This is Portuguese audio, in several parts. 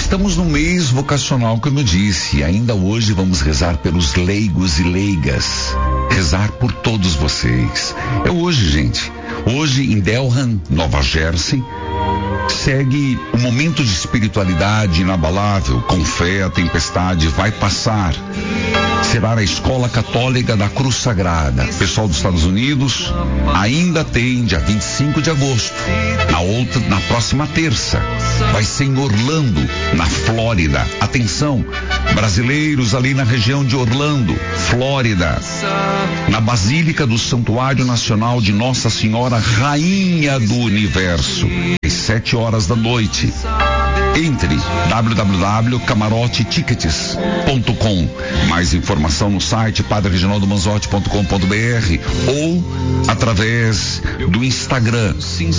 Estamos no mês vocacional, como eu disse. Ainda hoje vamos rezar pelos leigos e leigas. Rezar por todos vocês. É hoje, gente. Hoje em Delran, Nova Jersey, segue o momento de espiritualidade inabalável. Com fé, a tempestade vai passar. Será a Escola Católica da Cruz Sagrada. Pessoal dos Estados Unidos, ainda tem dia 25 de agosto. Na próxima terça. Vai ser em Orlando, na Flórida. Atenção, brasileiros ali na região de Orlando, Flórida. Na Basílica do Santuário Nacional de Nossa Senhora Rainha do Universo. Às 7 horas da noite. Entre www.camarotetickets.com. Mais informação no site padrereginaldomanzotti.com.br ou através do Instagram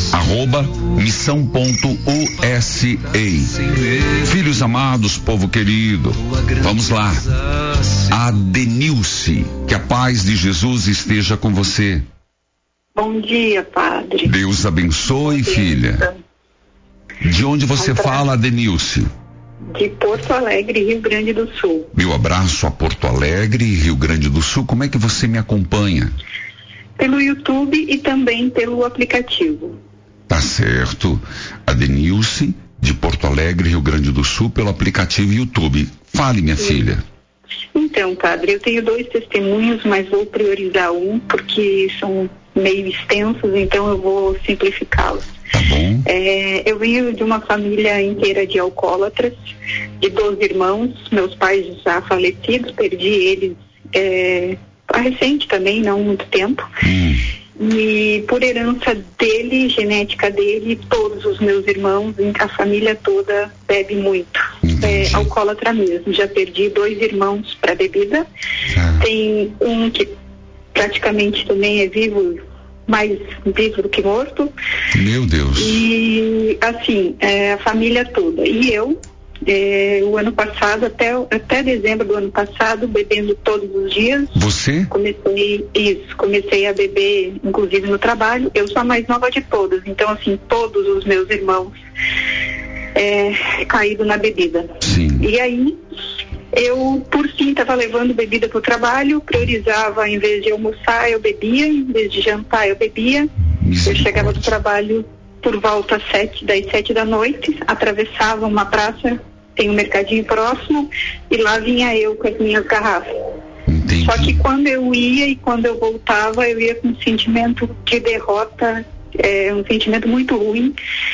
@missão.usa. Filhos amados, povo querido, vamos lá. A Denilce, que a paz de Jesus esteja com você. Bom dia, padre. Deus abençoe, filha. De onde você fala, Denilce? De Porto Alegre, Rio Grande do Sul. Meu abraço a Porto Alegre, Rio Grande do Sul. Como é que você me acompanha? Pelo YouTube e também pelo aplicativo. Tá certo. A Denilce, de Porto Alegre, Rio Grande do Sul, pelo aplicativo YouTube. Fale, minha filha. Então, padre, eu tenho 2 testemunhos, mas vou priorizar um, porque são meio extensos, então eu vou simplificá-los. Tá bom. Eu venho de uma família inteira de alcoólatras, de 12 irmãos, meus pais já falecidos, perdi eles recente também, não há muito tempo. E por herança dele, genética dele, todos os meus irmãos, a família toda bebe muito. Alcoólatra mesmo. Já perdi 2 irmãos para bebida. Tem um que praticamente também é vivo, mais vivo do que morto. Meu Deus. E assim, a família toda. E eu, o ano passado, até dezembro do ano passado, bebendo todos os dias. Você? Comecei a beber, inclusive no trabalho. Eu sou a mais nova de todas, então assim, todos os meus irmãos caíram na bebida. Sim. E aí, eu, por fim, estava levando bebida para o trabalho, priorizava, em vez de almoçar, eu bebia, em vez de jantar, eu bebia. Eu chegava do trabalho por volta das 7 da noite, atravessava uma praça, tem um mercadinho próximo, e lá vinha eu com as minhas garrafas. Entendi. Só que quando eu ia e quando eu voltava, eu ia com um sentimento de derrota, um sentimento muito ruim,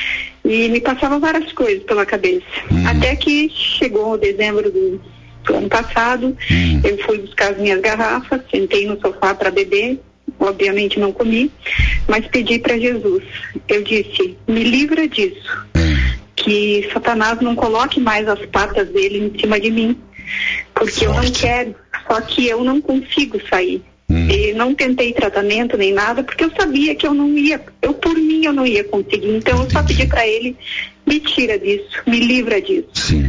e me passava várias coisas pela cabeça. Até que chegou dezembro do ano passado, eu fui buscar as minhas garrafas, sentei no sofá para beber, obviamente não comi, mas pedi para Jesus. Eu disse, me livra disso, que Satanás não coloque mais as patas dele em cima de mim, porque eu não quero, só que eu não consigo sair. E não tentei tratamento nem nada, porque eu sabia que eu não ia, por mim eu não ia conseguir. Então eu só pedi para ele, me tira disso, me livra disso. Sim.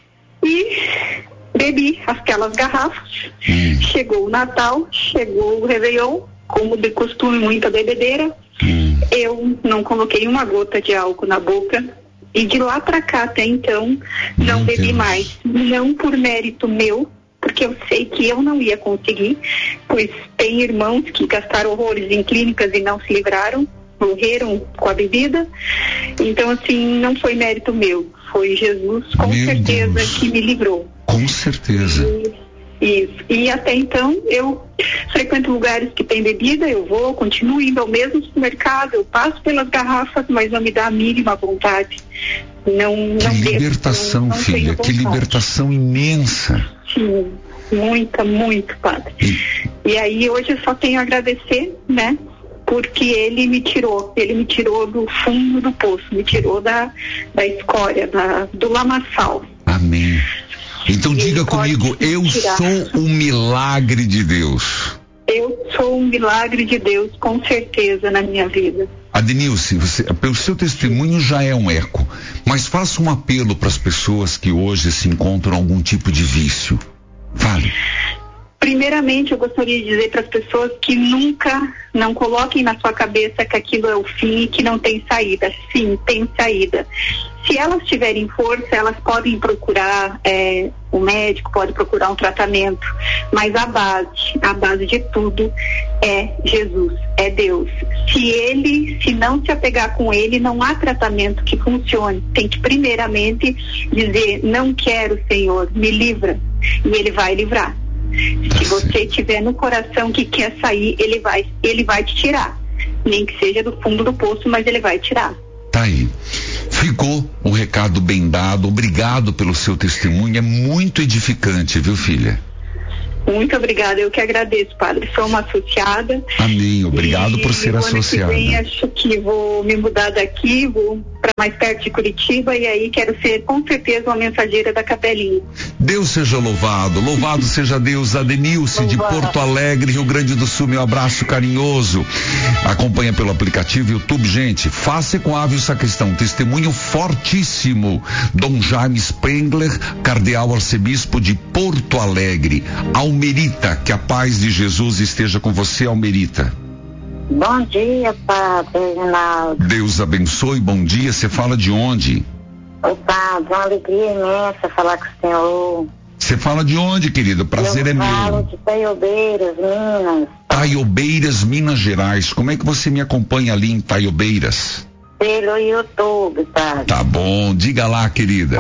E bebi aquelas garrafas. Chegou o Natal, chegou o Réveillon, como de costume, muita bebedeira. Eu não coloquei uma gota de álcool na boca. E de lá para cá até então, não bebi mais. Não por mérito meu, porque eu sei que eu não ia conseguir, pois tem irmãos que gastaram horrores em clínicas e não se livraram, morreram com a bebida. Então, assim, não foi mérito meu, foi Jesus, com certeza, que me livrou. Com certeza. Isso. E até então, eu frequento lugares que tem bebida, eu vou, continuo indo ao mesmo supermercado, eu passo pelas garrafas, mas não me dá a mínima vontade. Que libertação, filha, que libertação imensa. Sim, muito, padre. E aí hoje eu só tenho a agradecer, né? Porque ele me tirou do fundo do poço, me tirou da escória, do lamaçal. Amém. Então diga comigo, eu sou um milagre de Deus. Eu sou um milagre de Deus, com certeza, na minha vida. Adenilce, pelo seu testemunho já é um eco, mas faça um apelo para as pessoas que hoje se encontram em algum tipo de vício. Fale. Primeiramente, eu gostaria de dizer para as pessoas que nunca, não coloquem na sua cabeça que aquilo é o fim e que não tem saída. Sim, tem saída. Se elas tiverem força, elas podem procurar o médico, pode procurar um tratamento, mas a base de tudo é Jesus, é Deus. Se não se apegar com ele, não há tratamento que funcione. Tem que primeiramente dizer, não quero, Senhor, me livra, e ele vai livrar. Se você tiver no coração que quer sair, ele vai te tirar. Nem que seja do fundo do poço, mas ele vai tirar. Tá aí. Ficou um recado bem dado. Obrigado pelo seu testemunho. É muito edificante, viu, filha? Muito obrigada, eu que agradeço, padre. Sou uma associada. Amém, obrigado por ser associada. Ano que vem, acho que vou me mudar daqui, vou para mais perto de Curitiba e aí quero ser com certeza uma mensageira da Capelinha. Deus seja louvado, louvado seja Deus. Adenilce de Porto Alegre, Rio Grande do Sul, meu abraço carinhoso. Acompanha pelo aplicativo YouTube, gente. Faça com Ávio Sacristão, testemunho fortíssimo. Dom Jaime Spengler, cardeal arcebispo de Porto Alegre. Almerita, que a paz de Jesus esteja com você, Almerita. Bom dia, Padre Reginaldo. Deus abençoe, bom dia. Você fala de onde? Ô, Padre, uma alegria imensa falar com o senhor. Você fala de onde, querido? Prazer é meu. Eu falo de Taiobeiras, Minas. Taiobeiras, Minas Gerais. Como é que você me acompanha ali em Taiobeiras? Pelo YouTube, Padre. Tá bom, diga lá, querida.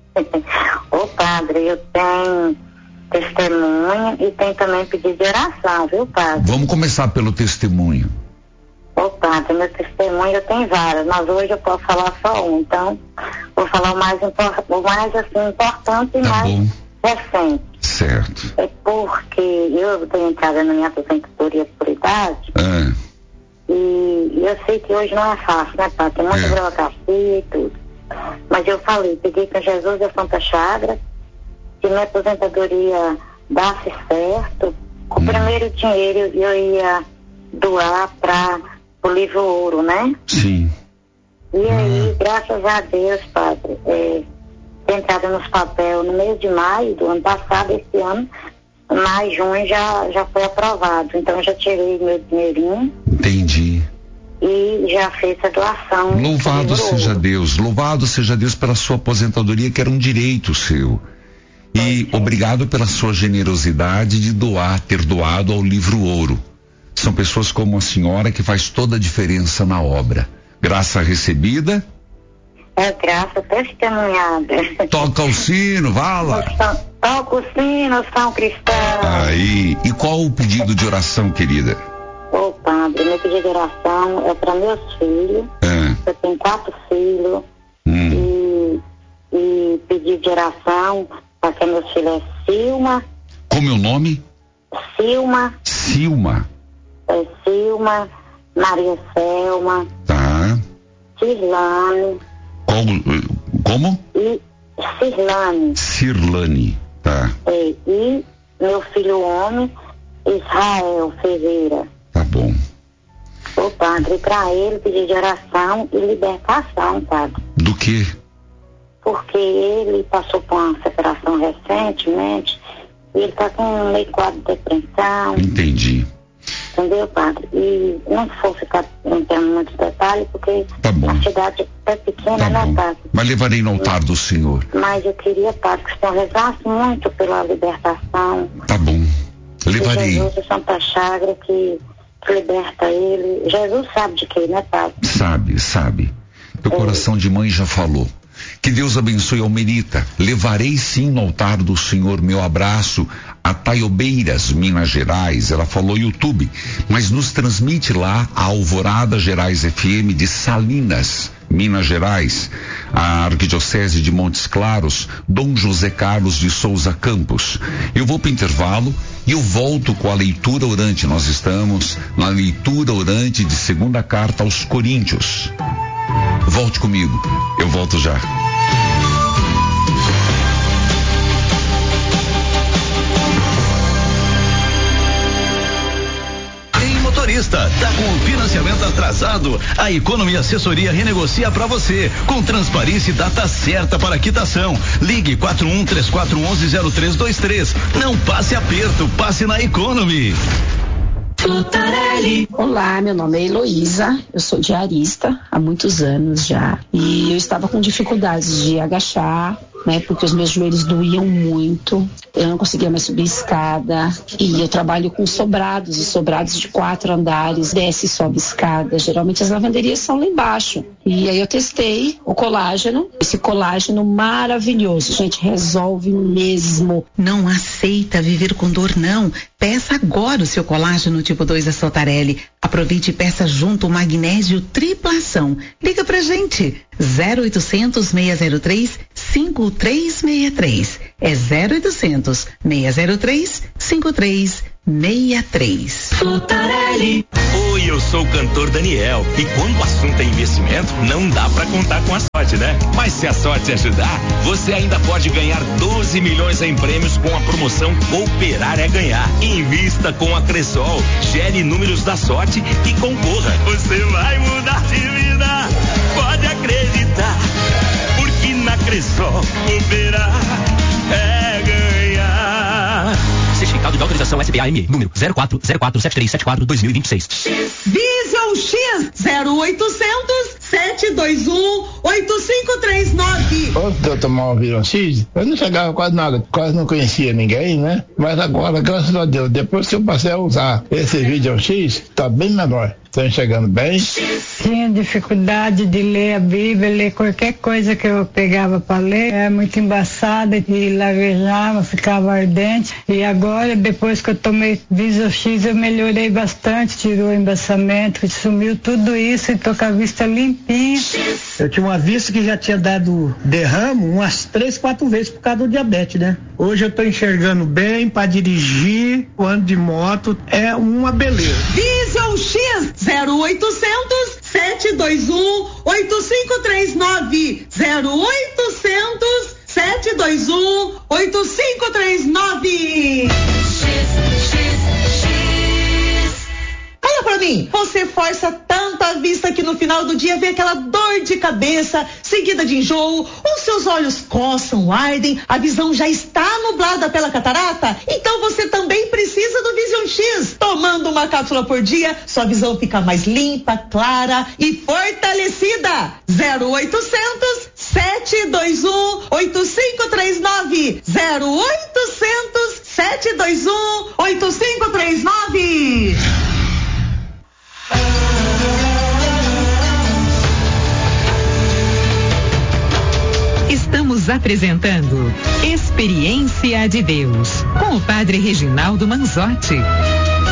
Ô, Padre, eu tenho testemunho e tem também pedido de oração, viu, Padre? Vamos começar pelo testemunho. Ô, Padre, meu testemunho eu tenho vários, mas hoje eu posso falar só um, então vou falar o mais importante e Tá mais bom. recente. Certo. É porque eu tenho entrado na minha aposentadoria por idade e eu sei que hoje não é fácil, né, Padre? Tem muita burocracia e tudo. Mas eu pedi para Jesus da Santa Chagra que minha aposentadoria dasse certo. O primeiro dinheiro eu ia doar para o livro Ouro, né? Sim. E aí, graças a Deus, Padre, tem entrado nos papéis no mês de maio do ano passado, esse ano, maio, junho já foi aprovado. Então eu já tirei meu dinheirinho. Entendi. E já fez a doação. Louvado seja Deus, louvado seja Deus pela sua aposentadoria, que era um direito seu. E obrigado pela sua generosidade de ter doado ao livro Ouro. São pessoas como a senhora que faz toda a diferença na obra. Graça recebida. É graça testemunhada. Toca o sino, vala. Toca o sino, São Cristão. Aí, e qual o pedido de oração, querida? Ô, Padre, meu pedido de oração é para meus filhos. Eu tenho 4 filhos. E pedido de oração para que meus filhos é Silma. Como é o nome? Silma. Silma. Silma, Maria Selma. Tá. Cirlane. Como? E Cirlane. Cirlane, tá. E meu filho homem, Israel Ferreira. Tá bom. O Padre, para ele pedir de oração e libertação, Padre. Do quê? Porque ele passou por uma separação recentemente e ele está com meio quadro de depressão. Entendi. Entendeu, Padre? E não vou ficar entrando em muitos detalhes, porque a cidade é pequena, né, Padre? Mas levarei no altar do Senhor. Mas eu queria, Padre, que o Senhor rezasse muito pela libertação. Tá bom. Levarei. Jesus de Santa Chagra que liberta ele. Jesus sabe de quê, né, Padre? Sabe. Teu coração de mãe já falou. Que Deus abençoe Almerita. Levarei sim no altar do Senhor meu abraço a Taiobeiras, Minas Gerais. Ela falou YouTube, mas nos transmite lá a Alvorada Gerais FM de Salinas, Minas Gerais, a Arquidiocese de Montes Claros, Dom José Carlos de Souza Campos. Eu vou para o intervalo e eu volto com a leitura orante. Nós estamos na leitura orante de 2ª carta aos Coríntios. Volte comigo, eu volto já. Motorista, tá com o financiamento financiamento atrasado, a Economy Assessoria renegocia para você, com transparência e data certa para quitação. Ligue 4134110323. Não passe aperto, passe na Economy. Olá, meu nome é Heloísa, eu sou diarista há muitos anos já e eu estava com dificuldades de agachar, né, porque os meus joelhos doíam muito, eu não conseguia mais subir escada e eu trabalho com sobrados, e sobrados de 4 andares, desce e sobe escada, geralmente as lavanderias são lá embaixo. E aí eu testei o colágeno, esse colágeno maravilhoso, gente, resolve mesmo. Não aceita viver com dor não, peça agora o seu colágeno tipo 2 da Sotarelli. Aproveite e peça junto o magnésio triplação. Liga pra gente, 0800 603 5363. É 0800 603 5363. Sotarelli. Oi, eu sou o cantor Daniel. E quando o assunto é investimento, não dá pra contar com a sorte, né? Mas se a sorte ajudar, você ainda pode ganhar 12 milhões em prêmios com a promoção Cooperar é Ganhar. Invista com a Cressol. Gere números da sorte e concorra. Você vai mudar de vida. Pode acreditar. Porque na Cressol, cooperar é ganhar. Certificado de autorização SBAM, número 04047374-2026. Vision X 0800 721 8539. Antes de eu tomar o Vision X, eu não chegava quase nada, quase não conhecia ninguém, né? Mas agora, graças a Deus, depois que eu passei a usar esse Vision X, tá bem menor. Estou enxergando bem. Tinha dificuldade de ler a Bíblia, ler qualquer coisa que eu pegava para ler. Era muito embaçada e lavejava, ficava ardente. E agora, depois que eu tomei Vision X, eu melhorei bastante, tirou o embaçamento, sumiu tudo isso e tô com a vista limpinha. Eu tinha uma vista que já tinha dado derrame umas 3, 4 vezes por causa do diabetes, né? Hoje eu tô enxergando bem para dirigir, ando de moto, é uma beleza. Vision X 0800 721 8539. 0800 721 8539. Olha pra mim, você força tanto a vista que no final do dia vem aquela dor de cabeça, seguida de enjoo, os seus olhos coçam, ardem, a visão já está nublada pela catarata? Então você também precisa do Vision X. Tomando uma cápsula por dia, sua visão fica mais limpa, clara e fortalecida. 0800 721 8539. 0800 721 8539. Estamos apresentando Experiência de Deus com o Padre Reginaldo Manzotti.